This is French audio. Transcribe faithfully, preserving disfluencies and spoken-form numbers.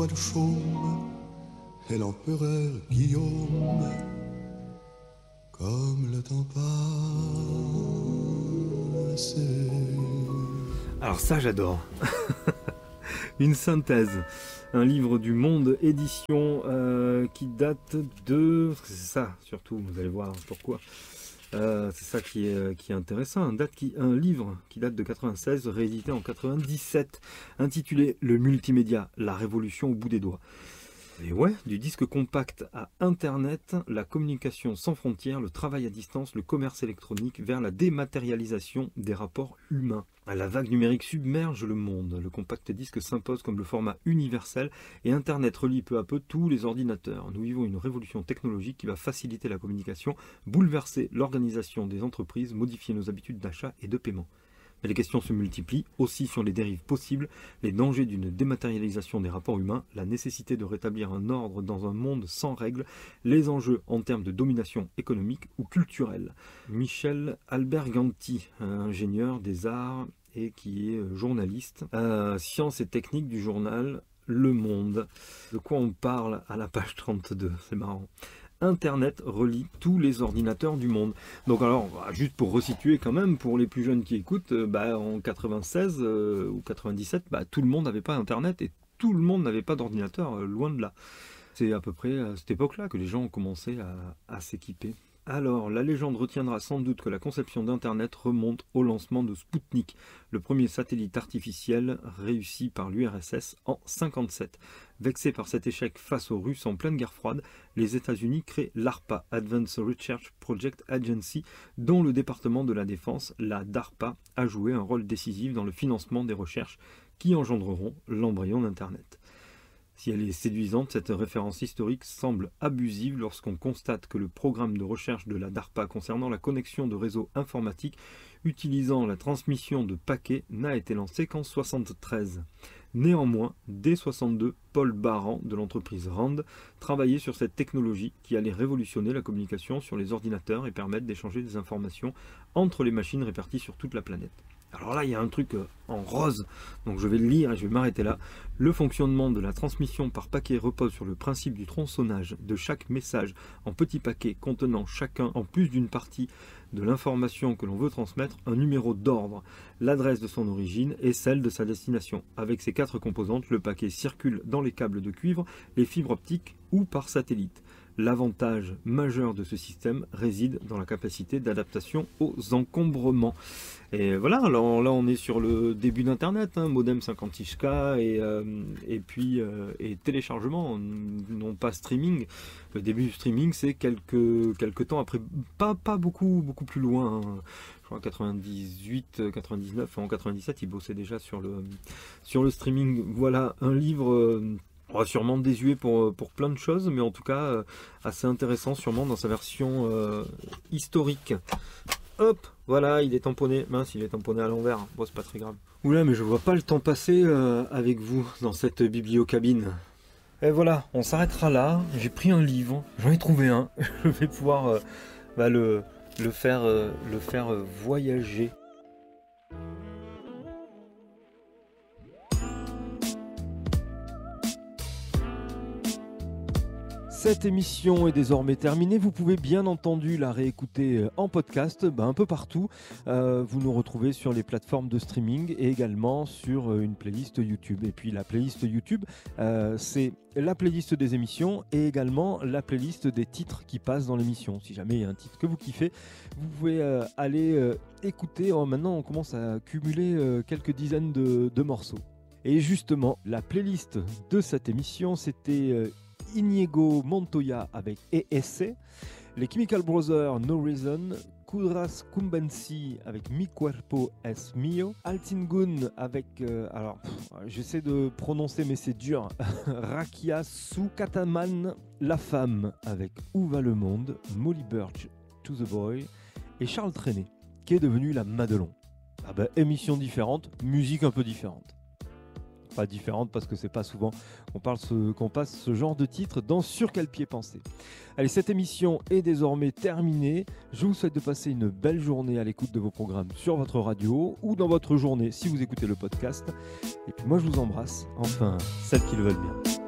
de chaume et l'empereur Guillaume, comme le temps passe. Alors ça j'adore. Une synthèse, un livre du Monde Édition euh, qui date de... C'est ça surtout, vous allez voir pourquoi. Euh, c'est ça qui est, qui est intéressant, un, date qui, un livre qui date de quatre-vingt-seize, réédité en quatre-vingt-dix-sept, intitulé Le multimédia, la révolution au bout des doigts. Et ouais, du disque compact à Internet, la communication sans frontières, le travail à distance, le commerce électronique vers la dématérialisation des rapports humains. La vague numérique submerge le monde. Le compact disque s'impose comme le format universel et Internet relie peu à peu tous les ordinateurs. Nous vivons une révolution technologique qui va faciliter la communication, bouleverser l'organisation des entreprises, modifier nos habitudes d'achat et de paiement. Mais les questions se multiplient, aussi sur les dérives possibles, les dangers d'une dématérialisation des rapports humains, la nécessité de rétablir un ordre dans un monde sans règles, les enjeux en termes de domination économique ou culturelle. Michel Alberganti, ingénieur des arts et qui est journaliste, euh, sciences et techniques du journal Le Monde. De quoi on parle à la page trente-deux, c'est marrant. Internet relie tous les ordinateurs du monde. Donc alors, juste pour resituer quand même, pour les plus jeunes qui écoutent, bah, en quatre-vingt-seize euh, ou quatre-vingt-dix-sept, bah, tout le monde n'avait pas Internet et tout le monde n'avait pas d'ordinateur, euh, loin de là. C'est à peu près à cette époque-là que les gens ont commencé à, à s'équiper. Alors, la légende retiendra sans doute que la conception d'Internet remonte au lancement de Spoutnik, le premier satellite artificiel réussi par l'U R S S en cinquante-sept. Vexés par cet échec face aux Russes en pleine guerre froide, les États-Unis créent l'ARPA, Advanced Research Project Agency, dont le département de la défense, la DARPA, a joué un rôle décisif dans le financement des recherches qui engendreront l'embryon d'Internet. Si elle est séduisante, cette référence historique semble abusive lorsqu'on constate que le programme de recherche de la DARPA concernant la connexion de réseaux informatiques utilisant la transmission de paquets n'a été lancé qu'en soixante-treize. Néanmoins, dès soixante-deux, Paul Baran de l'entreprise Rand travaillait sur cette technologie qui allait révolutionner la communication sur les ordinateurs et permettre d'échanger des informations entre les machines réparties sur toute la planète. Alors là, il y a un truc en rose, donc je vais le lire et je vais m'arrêter là. Le fonctionnement de la transmission par paquet repose sur le principe du tronçonnage de chaque message en petits paquets contenant chacun, en plus d'une partie de l'information que l'on veut transmettre, un numéro d'ordre, l'adresse de son origine et celle de sa destination. Avec ces quatre composantes, le paquet circule dans les câbles de cuivre, les fibres optiques ou par satellite. L'avantage majeur de ce système réside dans la capacité d'adaptation aux encombrements. Et voilà, alors là on est sur le début d'Internet, hein, modem cinquante-six K et, euh, et puis euh, et téléchargement, non pas streaming. Le début du streaming c'est quelques, quelques temps après, pas, pas beaucoup, beaucoup plus loin. Hein. Je crois en quatre-vingt-dix-huit, quatre-vingt-dix-neuf, en quatre-vingt-dix-sept il bossait déjà sur le, sur le streaming. Voilà un livre... Euh, sûrement désuet pour, pour plein de choses, mais en tout cas euh, assez intéressant sûrement dans sa version euh, historique. Hop, voilà, il est tamponné. Mince, il est tamponné à l'envers. Bon, c'est pas très grave. Oula, mais je vois pas le temps passer euh, avec vous dans cette bibliocabine. Et voilà, on s'arrêtera là. J'ai pris un livre, j'en ai trouvé un. Je vais pouvoir euh, bah, le, le faire, euh, le faire euh, voyager. Cette émission est désormais terminée. Vous pouvez bien entendu la réécouter en podcast ben un peu partout. Euh, vous nous retrouvez sur les plateformes de streaming et également sur une playlist YouTube. Et puis la playlist YouTube, euh, c'est la playlist des émissions et également la playlist des titres qui passent dans l'émission. Si jamais il y a un titre que vous kiffez, vous pouvez euh, aller euh, écouter. Oh, maintenant, on commence à cumuler euh, quelques dizaines de, de morceaux. Et justement, la playlist de cette émission, c'était... Euh, Inigo Montoya avec E S C, les Chemical Brothers No Reason, Kudras Kumbansi avec Mi Cuerpo Es Mio, Altingun avec, euh, alors pff, j'essaie de prononcer mais c'est dur, Rakia Sukataman, La Femme avec Où va le monde, Molly Burch, To the Boy et Charles Trenet qui est devenu la Madelon. Ah bah émission différente, musique un peu différente. Pas différente parce que c'est pas souvent qu'on, parle ce, qu'on passe ce genre de titre dans Sur quel pied penser. Allez, cette émission est désormais terminée. Je vous souhaite de passer une belle journée à l'écoute de vos programmes sur votre radio ou dans votre journée si vous écoutez le podcast. Et puis moi je vous embrasse, enfin celles qui le veulent bien.